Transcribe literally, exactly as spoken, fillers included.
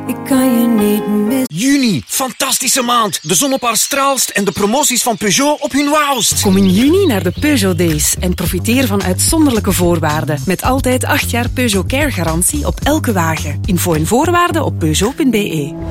ik kan je niet missen. Juni, fantastische maand. De zon op haar straalst en de promoties van Peugeot op hun wauwst. Kom in juni naar de Peugeot Days en profiteer van uitzonderlijke voorwaarden. Met altijd acht jaar Peugeot Care garantie op elke wagen. Info en voorwaarden op peugeot punt be.